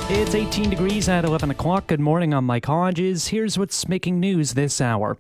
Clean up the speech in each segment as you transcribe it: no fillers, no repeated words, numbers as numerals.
It's 18 degrees at 11 o'clock. Good morning, I'm Mike Hodges. Here's what's making news this hour.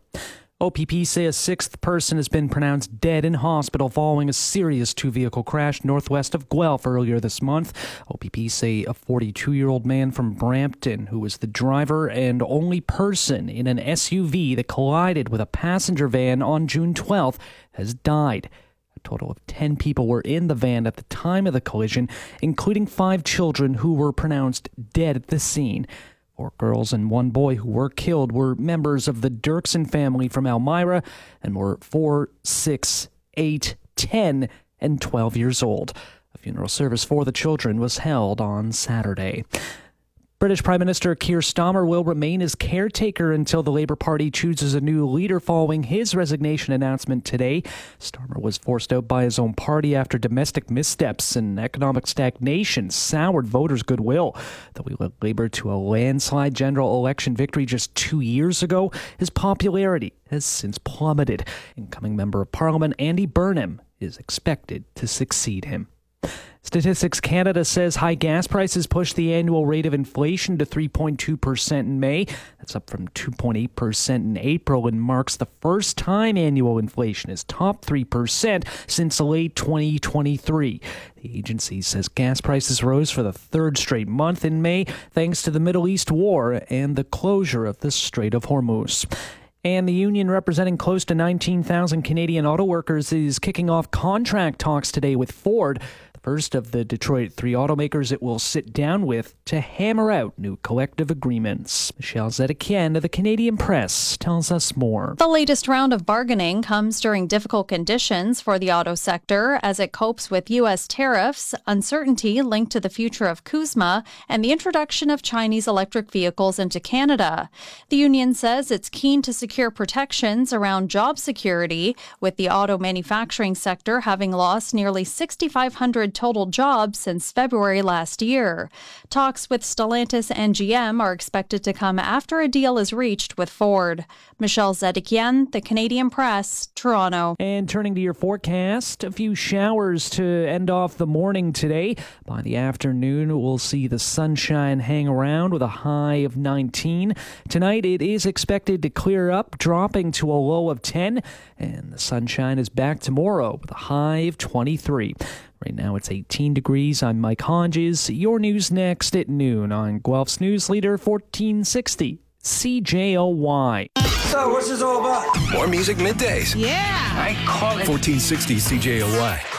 OPP say a sixth person has been pronounced dead in hospital following a serious two-vehicle crash northwest of Guelph earlier this month. OPP say a 42-year-old man from Brampton, who was the driver and only person in an SUV that collided with a passenger van on June 12th, has died. A total of 10 people were in the van at the time of the collision, including 5 children who were pronounced dead at the scene. 4 girls and 1 boy who were killed were members of the Dirksen family from Elmira and were 4, 6, 8, 10, and 12 years old. A funeral service for the children was held on Saturday. British Prime Minister Keir Starmer will remain as caretaker until the Labour Party chooses a new leader following his resignation announcement today. Starmer was forced out by his own party after domestic missteps and economic stagnation soured voters' goodwill. Though he led Labour to a landslide general election victory just 2 years ago, his popularity has since plummeted. Incoming Member of Parliament Andy Burnham is expected to succeed him. Statistics Canada says high gas prices pushed the annual rate of inflation to 3.2% in May. That's up from 2.8% in April and marks the first time annual inflation has topped 3% since late 2023. The agency says gas prices rose for the third straight month in May thanks to the Middle East war and the closure of the Strait of Hormuz. And the union representing close to 19,000 Canadian auto workers is kicking off contract talks today with Ford, the first of the Detroit 3 automakers it will sit down with to hammer out new collective agreements. Michelle Zedekian of the Canadian Press tells us more. The latest round of bargaining comes during difficult conditions for the auto sector as it copes with U.S. tariffs, uncertainty linked to the future of CUSMA, and the introduction of Chinese electric vehicles into Canada. The union says it's keen to secure protections around job security, with the auto manufacturing sector having lost nearly 6,500 total jobs since February last year. Talks with Stellantis and GM are expected to come after a deal is reached with Ford. Michelle Zedekian, the Canadian Press, Toronto. And turning to your forecast, a few showers to end off the morning today. By the afternoon, we'll see the sunshine hang around with a high of 19. Tonight, it is expected to clear up, dropping to a low of 10. And the sunshine is back tomorrow with a high of 23. Right now it's 18 degrees. I'm Mike Hodges. Your news next at noon on Guelph's News Leader 1460 CJOY. So what's this all about? More music middays. Yeah. I call it 1460 CJOY.